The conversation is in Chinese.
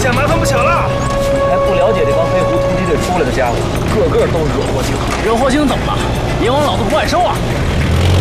下麻烦不小了。 你还不了解这帮黑狐突击队出来的家伙，个个都是惹祸精。 惹祸精怎么了？阎王老子不爱收啊！